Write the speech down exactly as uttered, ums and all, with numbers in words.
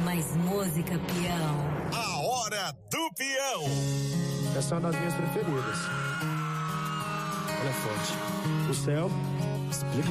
mais música, peão. A Hora do Peão. Essa é uma das minhas preferidas. Ela é forte. O céu explica